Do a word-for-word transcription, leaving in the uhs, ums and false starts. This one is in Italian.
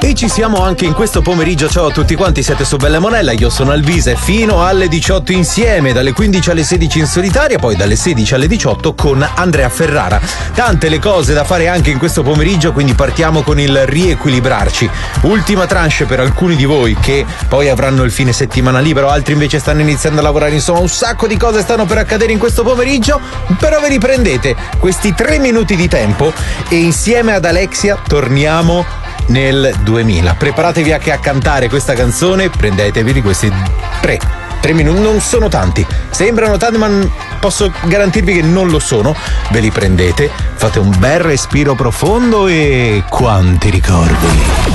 E ci siamo anche in questo pomeriggio. Ciao a tutti quanti, siete su Bella Monella, io sono Alvise, fino alle diciotto insieme, dalle quindici alle sedici in solitaria, poi dalle sedici alle diciotto con Andrea Ferrara. Tante le cose da fare anche in questo pomeriggio, quindi partiamo con il riequilibrarci. Ultima tranche per alcuni di voi che poi avranno il fine settimana libero, altri invece stanno iniziando a lavorare, insomma un sacco di cose stanno per accadere in questo pomeriggio, però vi riprendete questi tre minuti di tempo e insieme ad Alexia torniamo nel duemila. Preparatevi anche a cantare questa canzone, prendetevi di questi tre tre minuti, non sono tanti, sembrano tanti ma posso garantirvi che non lo sono. Ve li prendete, fate un bel respiro profondo e quanti ricordi.